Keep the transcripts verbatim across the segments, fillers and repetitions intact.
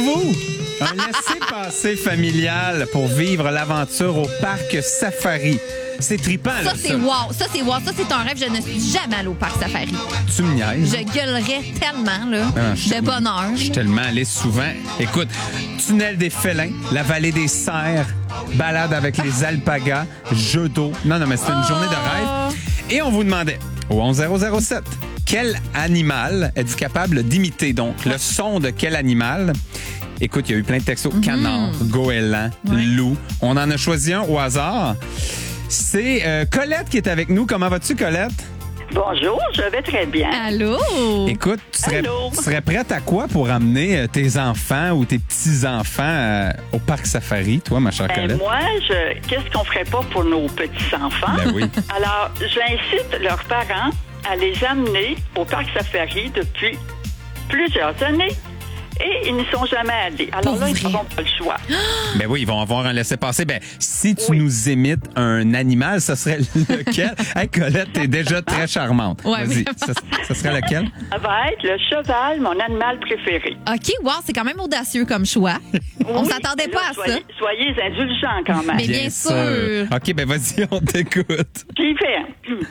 vous un laissez-passer familial pour vivre l'aventure au parc Safari. C'est trippant, là. Ça, c'est wow. Ça, c'est wow. Ça, c'est un rêve. Je ne suis jamais allée au parc Safari. Tu me niaises. Je gueulerais tellement, là, Ah, je- de bonheur. Je suis tellement allé souvent. Écoute, tunnel des félins, la vallée des cerfs, balade avec les alpagas, jeux d'eau. Non, non, mais c'était une Oh. journée de rêve. Et on vous demandait, au onze zéro zéro sept, quel animal êtes-vous capable d'imiter? Donc, le son de quel animal? Écoute, il y a eu plein de textos. Mm-hmm. Canard, goéland, Ouais. loup. On en a choisi un au hasard. C'est euh, Colette qui est avec nous. Comment vas-tu, Colette? Bonjour, je vais très bien. Allô? Écoute, tu serais, Allô? tu serais prête à quoi pour amener euh, tes enfants ou tes petits-enfants euh, au parc Safari, toi, ma chère Ben, Colette? moi, je, qu'est-ce qu'on ferait pas pour nos petits-enfants? Ben oui. Alors, j'incite leurs parents à les amener au parc Safari depuis plusieurs années et ils n'y sont jamais allés. Alors Pour là, ils vrai? n'auront pas le choix. Ben oui, ils vont avoir un laissez-passer. Ben, si tu Oui. nous imites un animal, ce serait lequel? Hey, Colette, t'es déjà très charmante. Ouais, Vas-y, vraiment. ce, ce serait lequel? Ça va être le cheval, mon animal préféré. OK, wow, c'est quand même audacieux comme choix. On Oui, s'attendait là, pas à soyez, ça. Soyez indulgents quand même. Mais bien sûr. OK, ben vas-y, on t'écoute. Puis il fait...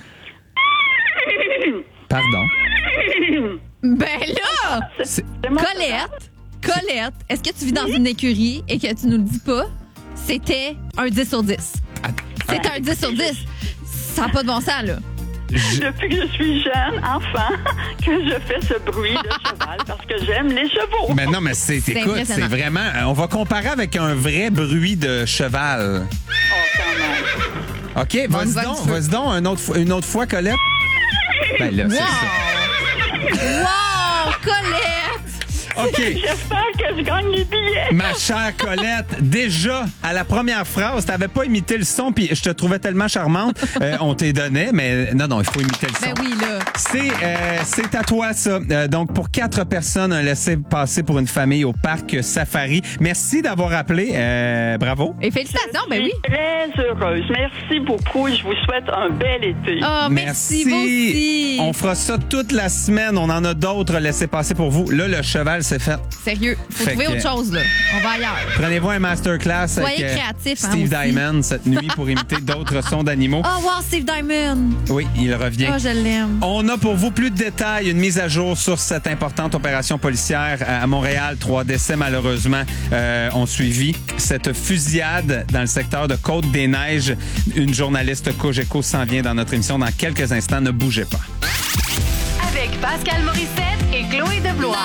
Pardon. Ben là! C'est- C'est mon cheval. Colette, Colette, est-ce que tu vis dans une écurie et que tu nous le dis pas? C'était un dix sur dix. Ah, C'était un dix sur dix. Ça n'a pas de bon sens, là. Depuis que je suis jeune, enfant, que je fais ce bruit de cheval parce que j'aime les chevaux. Mais non, mais c'est, C'est écoute, c'est impressionnant. vraiment. euh, On va comparer avec un vrai bruit de cheval. Oh, quand même. OK, Bon, vas-y on va donc, du feu. vas-y donc une autre, fois- une autre fois, Colette. Ben là, c'est ça. Wow! Wow! Colette! OK. J'espère que je gagne les billets. Ma chère Colette, déjà, à la première phrase, t'avais pas imité le son, puis je te trouvais tellement charmante. Euh, on t'est donné, mais non, non, il faut imiter le son. Ben oui, là. C'est, euh, c'est à toi, ça. Euh, donc, pour quatre personnes, un laissez-passer pour une famille au parc Safari. Merci d'avoir appelé. Euh, bravo. Et félicitations, ben oui. Je suis très heureuse. Merci beaucoup. Je vous souhaite un bel été. Oh, merci, vous aussi. On fera ça toute la semaine. On en a d'autres laissez-passer pour vous. Là, le cheval, c'est fait. Sérieux, faut Fait trouver que- autre chose, là. On va ailleurs. Prenez-vous un masterclass Soyez avec euh, créatifs, hein, Steve aussi. Diamond cette nuit pour imiter d'autres sons d'animaux. Oh, wow, Steve Diamond. Oui, il revient. Oh, je l'aime. On a pour vous plus de détails, une mise à jour sur cette importante opération policière à Montréal. Trois décès, malheureusement, euh, ont suivi cette fusillade dans le secteur de Côte-des-Neiges. Une journaliste Cogeco s'en vient dans notre émission dans quelques instants. Ne bougez pas. Avec Pascal Morissette et Chloé Deblois.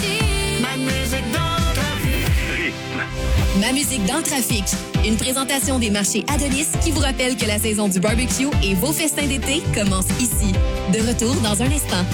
Ma musique dans le trafic. Une présentation des marchés Adonis qui vous rappelle que la saison du barbecue et vos festins d'été commencent ici. De retour dans un instant.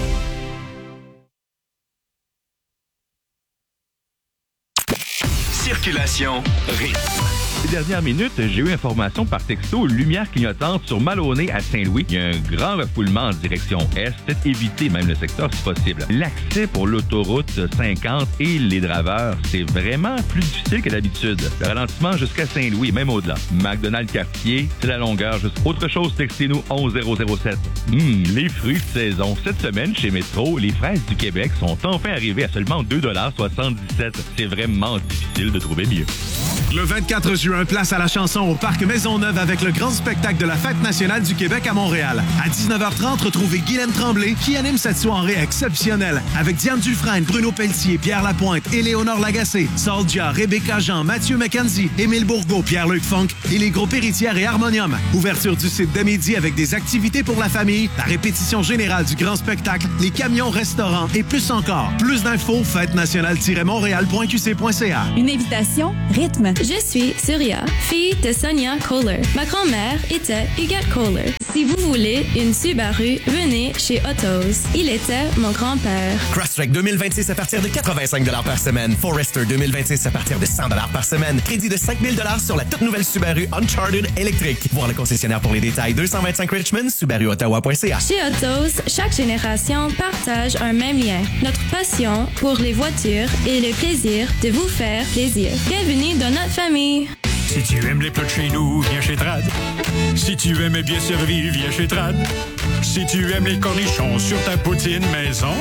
Circulation rythme. Ces dernières minutes, j'ai eu information par texto lumière clignotante sur Maloney à Saint-Louis. Il y a un grand refoulement en direction est. Peut-être éviter même le secteur si possible. L'accès pour l'autoroute cinquante et les draveurs, c'est vraiment plus difficile que d'habitude. Le ralentissement jusqu'à Saint-Louis, même au-delà. McDonald's Cartier, c'est la longueur. Juste autre chose, textez-nous onze zéro zéro sept. Hum, les fruits de saison. Cette semaine, chez Métro, les fraises du Québec sont enfin arrivées à seulement deux dollars soixante-dix-sept. C'est vraiment difficile de trouver mieux. Le vingt-quatre juin, place à la chanson au Parc Maisonneuve avec le grand spectacle de la Fête nationale du Québec à Montréal. À dix-neuf heures trente, retrouvez Guylaine Tremblay qui anime cette soirée exceptionnelle avec Diane Dufresne, Bruno Pelletier, Pierre Lapointe, Éléonore Lagacé, Soldia, Rebecca Jean, Mathieu McKenzie, Émile Bourgault, Pierre-Luc Funk et les groupes Héritières et Harmonium. Ouverture du site de midi avec des activités pour la famille, la répétition générale du grand spectacle, les camions, restaurants et plus encore. Plus d'infos, fête nationale tiret montréal point q c point c a. Une invitation rythme. Je suis Surya, fille de Sonia Kohler. Ma grand-mère était Huguette Kohler. Si vous voulez une Subaru, venez chez Autos. Il était mon grand-père. Crosstrek deux mille vingt-six à partir de quatre-vingt-cinq dollars par semaine. Forester deux mille vingt-six à partir de cent dollars par semaine. Crédit de cinq mille dollars sur la toute nouvelle Subaru Uncharted électrique. Voir le concessionnaire pour les détails. deux cent vingt-cinq Richmond, Subaru Ottawa point c a. Chez Autos, chaque génération partage un même lien. Notre passion pour les voitures et le plaisir de vous faire plaisir. Bienvenue dans notre famille. Si tu aimes les plats de chez nous, viens chez Trad. Si tu aimes bien servi, viens chez Trad. Si tu aimes les cornichons sur ta poutine maison,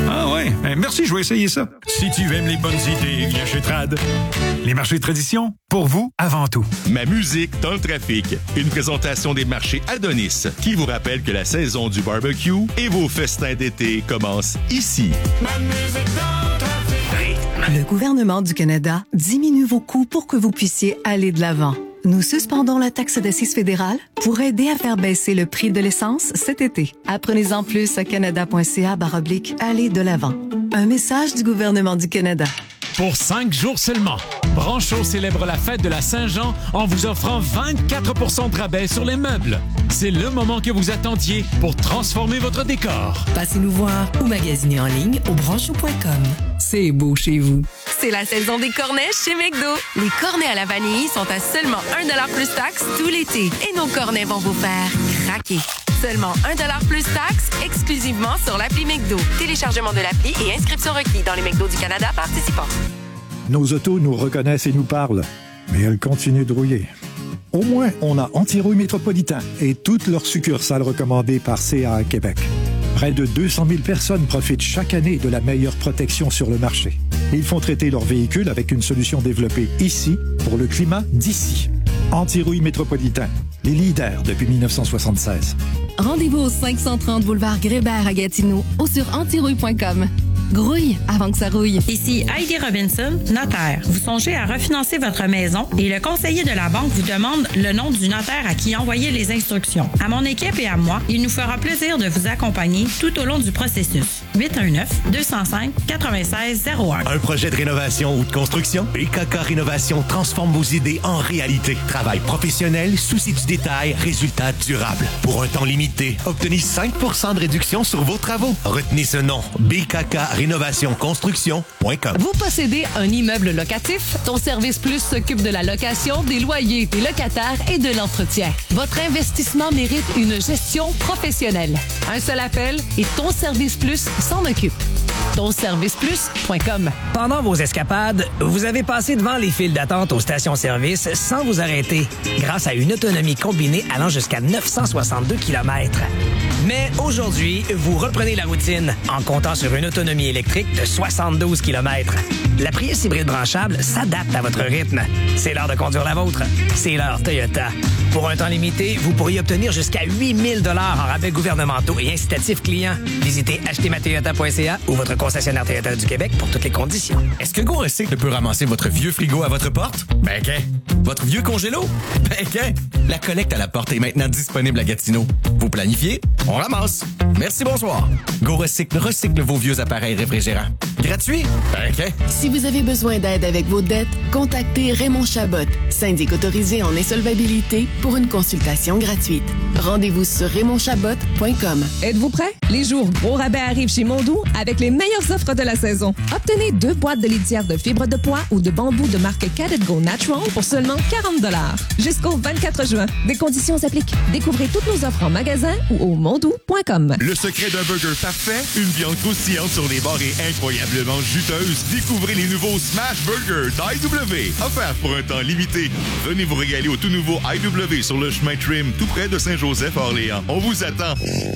Ah ouais, ben merci, je vais essayer ça. Si tu aimes les bonnes idées, viens chez Trad. Les marchés de tradition, pour vous, avant tout. Ma musique dans le trafic. Une présentation des marchés Adonis qui vous rappelle que la saison du barbecue et vos festins d'été commencent ici. Ma musique dans le trafic. Le gouvernement du Canada diminue vos coûts pour que vous puissiez aller de l'avant. Nous suspendons la taxe d'assises fédérale pour aider à faire baisser le prix de l'essence cet été. Apprenez-en plus à canada.ca barre oblique aller de l'avant. Un message du gouvernement du Canada. Pour cinq jours seulement, Brancho célèbre la fête de la Saint-Jean en vous offrant vingt-quatre pour cent de rabais sur les meubles. C'est le moment que vous attendiez pour transformer votre décor. Passez nous voir ou magasinez en ligne au brancho point com. C'est beau chez vous. C'est la saison des cornets chez McDo. Les cornets à la vanille sont à seulement un dollar plus taxe tout l'été. Et nos cornets vont vous faire craquer. Seulement un dollar plus taxe, exclusivement sur l'appli McDo. Téléchargement de l'appli et inscription requis dans les McDo du Canada participants. Nos autos nous reconnaissent et nous parlent, mais elles continuent de rouiller. Au moins, on a Antirouille Métropolitain et toutes leurs succursales recommandées par C A A Québec. Près de deux cent mille personnes profitent chaque année de la meilleure protection sur le marché. Ils font traiter leurs véhicules avec une solution développée ici pour le climat d'ici. Antirouille Métropolitain, les leaders depuis dix-neuf cent soixante-seize. Rendez-vous au cinq cent trente boulevard Grébert à Gatineau ou sur antirouille point com. Grouille avant que ça rouille. Ici Heidi Robinson, notaire. Vous songez à refinancer votre maison et le conseiller de la banque vous demande le nom du notaire à qui envoyer les instructions. À mon équipe et à moi, il nous fera plaisir de vous accompagner tout au long du processus. huit un neuf, deux zéro cinq, neuf six zéro un. Un projet de rénovation ou de construction? B K K Rénovation transforme vos idées en réalité. Travail professionnel, souci du détail, résultat durable. Pour un temps limité, obtenez cinq pour cent de réduction sur vos travaux. Retenez ce nom, B K K rénovation construction point com. Vous possédez un immeuble locatif? Ton service plus s'occupe de la location, des loyers, des locataires et de l'entretien. Votre investissement mérite une gestion professionnelle. Un seul appel et ton service plus s'en occupe. ton service plus point com. Pendant vos escapades, vous avez passé devant les files d'attente aux stations-service sans vous arrêter, grâce à une autonomie combinée allant jusqu'à neuf cent soixante-deux kilomètres. Mais aujourd'hui, vous reprenez la routine en comptant sur une autonomie électrique de soixante-douze kilomètres. La Prius hybride branchable s'adapte à votre rythme. C'est l'heure de conduire la vôtre. C'est l'heure Toyota. Pour un temps limité, vous pourriez obtenir jusqu'à huit mille dollars en rabais gouvernementaux et incitatifs clients. Visitez acheter ma toyota point c a ou votre concessionnaire Toyota du Québec pour toutes les conditions. Est-ce que Go Recycle peut ramasser votre vieux frigo à votre porte? Ben qu'un. Votre vieux congélo? Ben qu'un. La collecte à la porte est maintenant disponible à Gatineau. Vous planifiez? On ramasse. Merci, bonsoir. Go Recycle recycle vos vieux appareils réfrigérants. Gratuit? Ben qu'un. Si vous avez besoin d'aide avec vos dettes, contactez Raymond Chabot, syndic autorisé en insolvabilité, pour une consultation gratuite. Rendez-vous sur raymond chabot point com. Êtes-vous prêts? Les jours gros rabais arrivent chez Mondou avec les meilleures offres de la saison. Obtenez deux boîtes de litière de fibres de pois ou de bambou de marque Cadet Go Natural pour seulement quarante dollars. Jusqu'au vingt-quatre juin. Des conditions s'appliquent. Découvrez toutes nos offres en magasin ou au mondou point com. Le secret d'un burger parfait? Une viande croustillante sur les bords et incroyablement juteuse. Découvrez les nouveaux Smash Burger d'I W. Offert pour un temps limité. Venez vous régaler au tout nouveau I W sur le chemin Trim, tout près de Saint-Joseph-Orléans. On vous attend.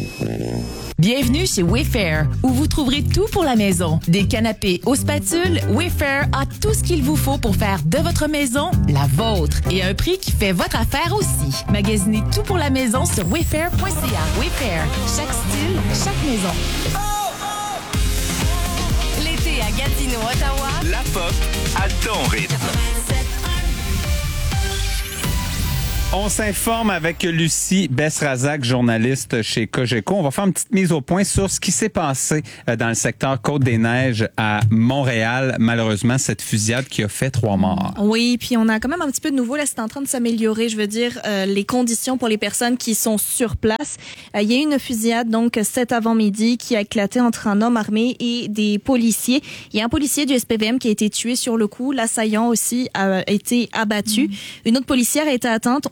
Bienvenue chez Wayfair, où vous trouverez tout pour la maison. Des canapés aux spatules, Wayfair a tout ce qu'il vous faut pour faire de votre maison la vôtre. Et à un prix qui fait votre affaire aussi. Magasinez tout pour la maison sur wayfair point c a. Wayfair, chaque style, chaque maison. L'été à Gatineau, Ottawa. La pop à ton rythme. On s'informe avec Lucie Bessrazac, journaliste chez Cogeco. On va faire une petite mise au point sur ce qui s'est passé dans le secteur Côte-des-Neiges à Montréal. Malheureusement, cette fusillade qui a fait trois morts. Oui, puis on a quand même un petit peu de nouveau. Là, c'est en train de s'améliorer. Je veux dire, euh, les conditions pour les personnes qui sont sur place. Euh, il y a eu une fusillade, donc, cet avant-midi qui a éclaté entre un homme armé et des policiers. Il y a un policier du S P V M qui a été tué sur le coup. L'assaillant aussi a été abattu. Mmh. Une autre policière a été atteinte. On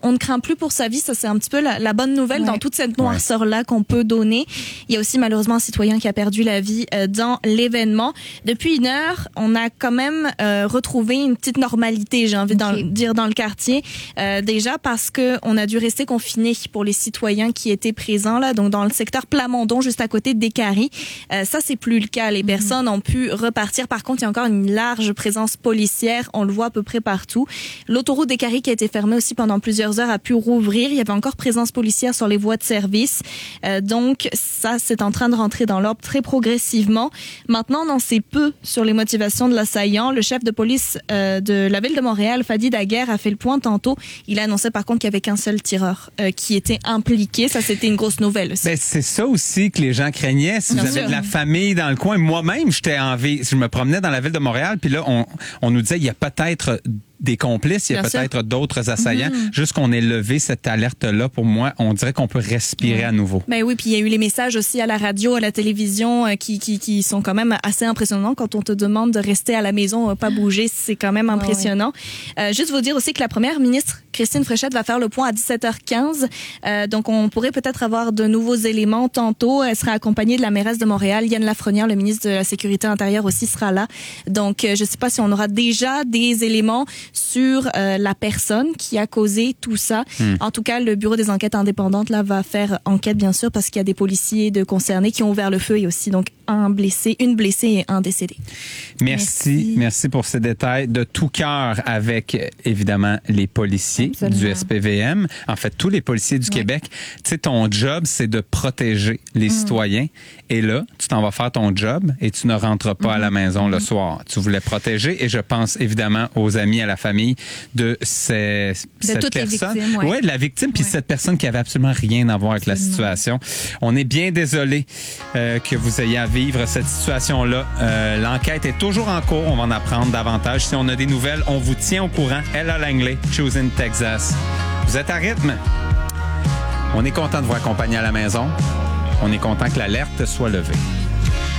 on ne craint plus pour sa vie. Ça, c'est un petit peu la, la bonne nouvelle ouais. dans toute cette noirceur-là ouais. qu'on peut donner. Il y a aussi malheureusement un citoyen qui a perdu la vie euh, dans l'événement. Depuis une heure, on a quand même euh, retrouvé une petite normalité, j'ai envie okay. de dire, dans le quartier. Euh, déjà parce que on a dû rester confiné pour les citoyens qui étaient présents là, donc dans le secteur Plamondon, juste à côté de Décarie. Euh, ça, c'est plus le cas. Les mm-hmm. personnes ont pu repartir. Par contre, il y a encore une large présence policière. On le voit à peu près partout. L'autoroute Décarie qui a été fermée aussi pendant plusieurs heures a pu rouvrir. Il y avait encore présence policière sur les voies de service. Euh, donc, ça, c'est en train de rentrer dans l'ordre très progressivement. Maintenant, on en sait peu sur les motivations de l'assaillant. Le chef de police euh, de la ville de Montréal, Fadi Daguerre, a fait le point tantôt. Il a annoncé par contre qu'il n'y avait qu'un seul tireur euh, qui était impliqué. Ça, c'était une grosse nouvelle aussi. Ben, c'est ça aussi que les gens craignaient. Si Bien vous sûr. avez de la famille dans le coin, moi-même, j'étais en vie. Je me promenais dans la ville de Montréal, puis là, on, on nous disait il y a peut-être des complices, il y a Bien peut-être sûr. d'autres assaillants. Mm-hmm. Juste qu'on ait levé cette alerte-là, pour moi, on dirait qu'on peut respirer ouais. à nouveau. Ben oui, puis il y a eu les messages aussi à la radio, à la télévision, euh, qui, qui, qui sont quand même assez impressionnants. Quand on te demande de rester à la maison, euh, pas bouger, c'est quand même impressionnant. Oh, ouais. euh, juste vous dire aussi que la première ministre, Christine Fréchette, va faire le point à dix-sept heures quinze. Euh, donc, on pourrait peut-être avoir de nouveaux éléments tantôt. Elle sera accompagnée de la mairesse de Montréal, Yann Lafrenière, le ministre de la Sécurité intérieure aussi sera là. Donc, euh, je sais pas si on aura déjà des éléments sur euh, la personne qui a causé tout ça. Hmm. En tout cas, le bureau des enquêtes indépendantes là va faire enquête bien sûr parce qu'il y a des policiers de concernés qui ont ouvert le feu et aussi donc un blessé, une blessée et un décédé. Merci, merci, merci pour ces détails de tout cœur avec évidemment les policiers Absolument. du S P V M. En fait, tous les policiers du ouais. Québec. Tu sais, ton job c'est de protéger les hmm. citoyens et là, tu t'en vas faire ton job et tu ne rentres pas hmm. à la maison hmm. le soir. Tu voulais protéger et je pense évidemment aux amis, à la famille de, ces, de cette personne. Oui, ouais. ouais, de la victime, puis ouais. cette personne qui avait absolument rien à voir avec absolument. la situation. On est bien désolé euh, que vous ayez à vivre cette situation-là. Euh, l'enquête est toujours en cours. On va en apprendre davantage. Si on a des nouvelles, on vous tient au courant. Ella Langley, Choosing Texas. Vous êtes à rythme. On est content de vous accompagner à la maison. On est content que l'alerte soit levée.